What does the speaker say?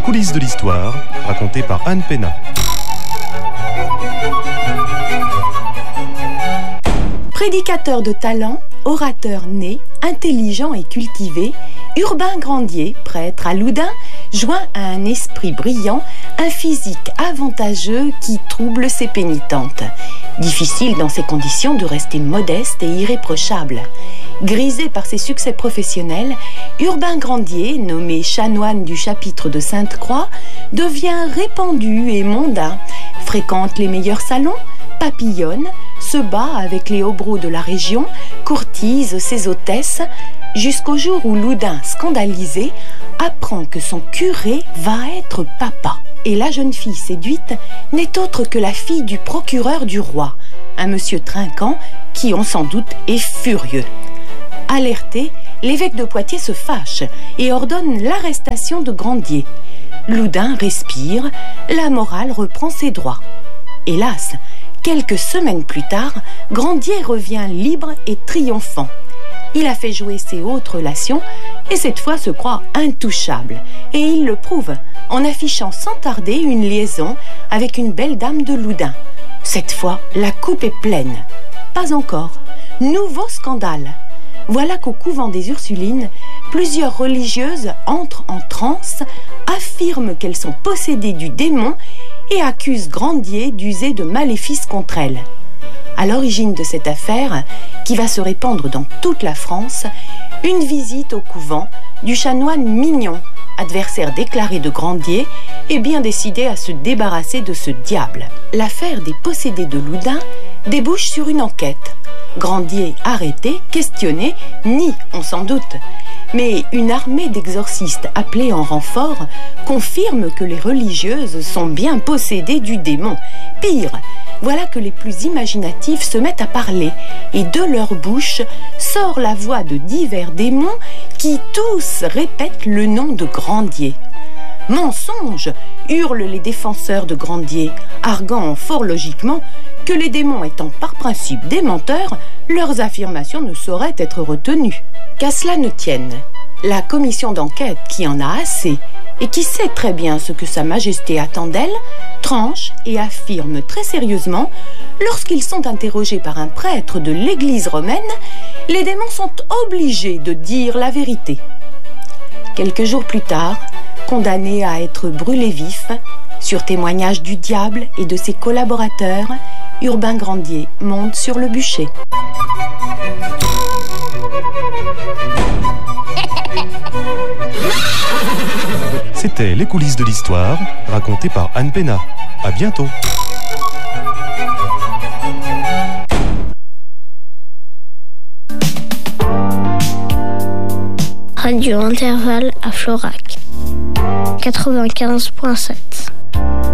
coulisses de l'histoire, racontées par Anne Pénat. Prédicateur de talent, orateur né, intelligent et cultivé, Urbain Grandier, prêtre à Loudun, joint à un esprit brillant, un physique avantageux qui trouble ses pénitentes. Difficile dans ces conditions de rester modeste et irréprochable. Grisé par ses succès professionnels, Urbain Grandier, nommé chanoine du chapitre de Sainte-Croix, devient répandu et mondain, fréquente les meilleurs salons, papillonne, se bat avec les hobereaux de la région, courtise ses hôtesses, jusqu'au jour où Loudun, scandalisé, apprend que son curé va être papa. Et la jeune fille séduite n'est autre que la fille du procureur du roi, un monsieur trinquant qui, on s'en doute, est furieux. Alerté, l'évêque de Poitiers se fâche et ordonne l'arrestation de Grandier. Loudun respire, la morale reprend ses droits. Hélas, quelques semaines plus tard, Grandier revient libre et triomphant. Il a fait jouer ses hautes relations et cette fois se croit intouchable. Et il le prouve en affichant sans tarder une liaison avec une belle dame de Loudun. Cette fois, la coupe est pleine. Pas encore. Nouveau scandale. Voilà qu'au couvent des Ursulines, plusieurs religieuses entrent en transe, affirment qu'elles sont possédées du démon et accusent Grandier d'user de maléfices contre elles. À l'origine de cette affaire, qui va se répandre dans toute la France, une visite au couvent du chanoine Mignon, adversaire déclaré de Grandier, est bien décidé à se débarrasser de ce diable. L'affaire des possédés de Loudun débouche sur une enquête. Grandier arrêté, questionné, nie, on s'en doute. Mais une armée d'exorcistes appelés en renfort confirme que les religieuses sont bien possédées du démon. Pire, voilà que les plus imaginatifs se mettent à parler et de leur bouche sort la voix de divers démons qui tous répètent le nom de Grandier. Mensonge, hurlent les défenseurs de Grandier, arguant fort logiquement que les démons étant par principe des menteurs, leurs affirmations ne sauraient être retenues. Qu'à cela ne tienne, la commission d'enquête qui en a assez et qui sait très bien ce que Sa Majesté attend d'elle, tranche et affirme très sérieusement, lorsqu'ils sont interrogés par un prêtre de l'Église romaine, les démons sont obligés de dire la vérité. Quelques jours plus tard, condamné à être brûlé vif, sur témoignage du diable et de ses collaborateurs, Urbain Grandier monte sur le bûcher. C'était Les coulisses de l'histoire, racontées par Anne Pénat. À bientôt. Radio Intervalle à Florac 95.7.